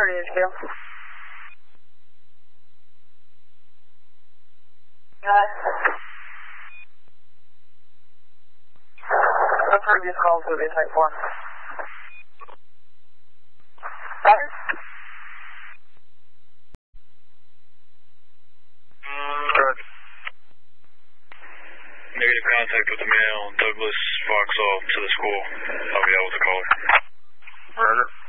HQ. The previous calls will be type 4. Right? Correct. Negative contact with the male, Douglas Foxall to the school. I'll be out with the caller. Roger.